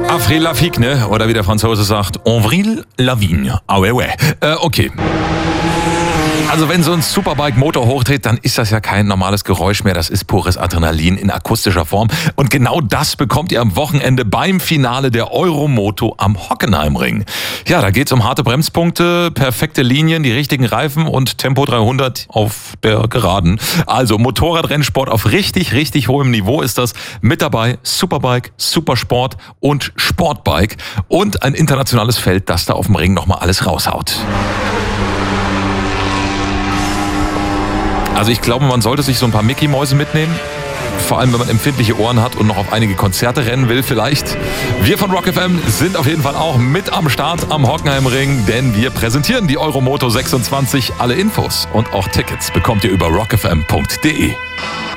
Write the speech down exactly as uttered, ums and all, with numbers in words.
Avril Lavigne, oder wie der Franzose sagt, Avril Lavigne. Ah, ouais, ouais. Äh, okay. Also wenn so ein Superbike-Motor hochdreht, dann ist das ja kein normales Geräusch mehr. Das ist pures Adrenalin in akustischer Form. Und genau das bekommt ihr am Wochenende beim Finale der Euromoto am Hockenheimring. Ja, da geht's um harte Bremspunkte, perfekte Linien, die richtigen Reifen und Tempo dreihundert auf der Geraden. Also Motorradrennsport auf richtig, richtig hohem Niveau ist das. Mit dabei Superbike, Supersport und Sportbike. Und ein internationales Feld, das da auf dem Ring nochmal alles raushaut. Also ich glaube, man sollte sich so ein paar Mickey-Mäuse mitnehmen. Vor allem, wenn man empfindliche Ohren hat und noch auf einige Konzerte rennen will vielleicht. Wir von Rock F M sind auf jeden Fall auch mit am Start am Hockenheimring, denn wir präsentieren die Euromoto sechsundzwanzig. Alle Infos und auch Tickets bekommt ihr über rock f m punkt d e.